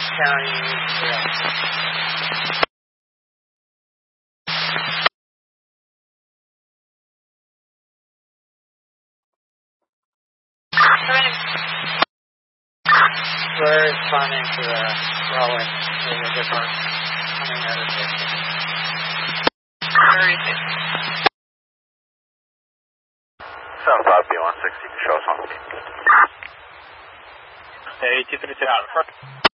County, we're responding to the rolling to the different coming out of it. Where is it? 75B160 to show us on the Hey, 232 out.